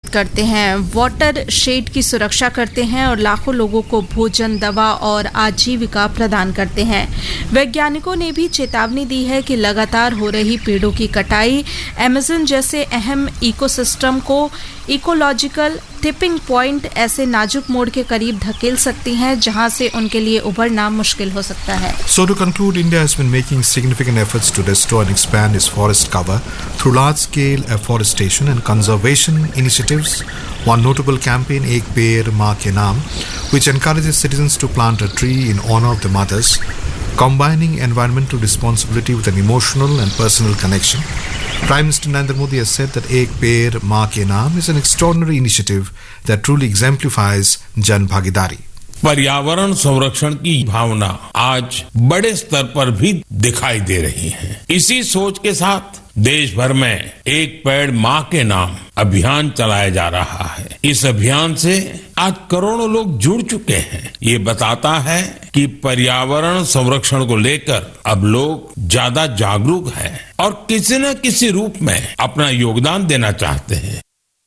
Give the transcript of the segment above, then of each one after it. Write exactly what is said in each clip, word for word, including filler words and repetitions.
करते हैं, water shade की सुरक्षा करते हैं और लाखों लोगों को भोजन, दवा और आजीविका प्रदान करते हैं। वैज्ञानिकों ने भी चेतावनी दी है कि लगातार हो रही पेड़ों की कटाई अमेज़न जैसे अहम इकोसिस्टम को इकोलॉजिकल टिपिंग पॉइंट ऐसे नाजुक मोड़ के करीब धकेल सकती हैं जहां से उनके लिए उभरना मुश्किल हो सकता है। So to conclude, India has been making significant efforts to restore and expand its forest cover through large-scale afforestation and conservation initiatives. One notable campaign, Ek Peड़ Maa Ke Naam, which encourages citizens to plant a tree in honor of the mothers, combining environmental responsibility with an emotional and personal connection. Prime Minister Narendra Modi has said that Ek Peड़ Maa Ke Naam is an extraordinary initiative that truly exemplifies Jan Bhagidari. पर्यावरण संरक्षण की भावना आज बड़े स्तर पर भी दिखाई दे रही है। इसी सोच के साथ देश भर में एक पेड़ माँ के नाम अभियान चलाया जा रहा है। इस अभियान से आज करोड़ों लोग जुड़ चुके हैं। ये बताता है कि पर्यावरण संरक्षण को लेकर अब लोग ज्यादा जागरूक हैं और किसी न किसी रूप में अपना योगदान देना चाहते हैं।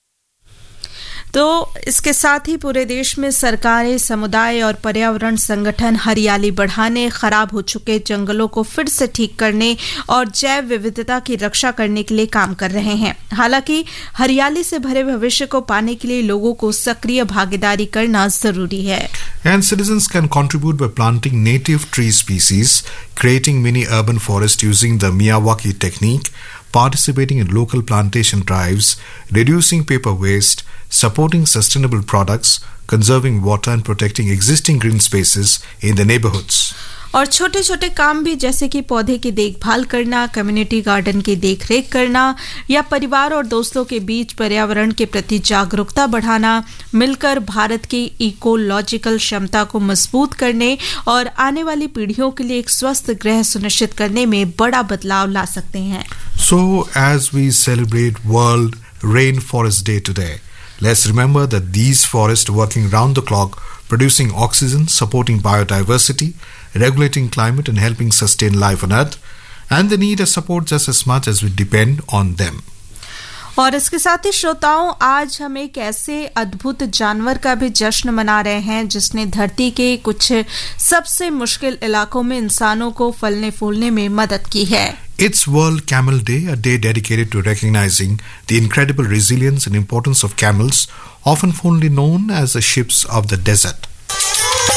तो इसके साथ ही पूरे देश में सरकारें, समुदाय और पर्यावरण संगठन हरियाली बढ़ाने, खराब हो चुके जंगलों को फिर से ठीक करने और जैव विविधता की रक्षा करने के लिए काम कर रहे हैं। हालांकि हरियाली से भरे भविष्य को पाने के लिए लोगों को सक्रिय भागीदारी करना जरूरी है। And citizens can contribute by planting native tree species, creating mini urban forest using the Miyawaki technique, participating in local plantation drives, reducing paper waste, supporting sustainable products, conserving water and protecting existing green spaces in the neighborhoods. और छोटे छोटे काम भी जैसे कि पौधे की देखभाल करना, कम्युनिटी गार्डन की देखरेख करना या परिवार और दोस्तों के बीच पर्यावरण के प्रति जागरूकता बढ़ाना मिलकर भारत की इकोलॉजिकल क्षमता को मजबूत करने और आने वाली पीढ़ियों के लिए एक स्वस्थ ग्रह सुनिश्चित करने में बड़ा बदलाव ला सकते हैं। So as we celebrate World Rainforest Day today, let's remember that these forests working round the clock, producing oxygen, supporting biodiversity, regulating climate and helping sustain life on Earth, and they need our support just as much as we depend on them. और इसके साथ ही श्रोताओं, आज हम एक ऐसे अद्भुत जानवर का भी जश्न मना रहे हैं जिसने धरती के कुछ सबसे मुश्किल इलाकों में इंसानों को फलने फूलने में मदद की है। It's World Camel Day, a day dedicated to recognizing the incredible resilience and importance of camels, often fondly known as the ships of the desert.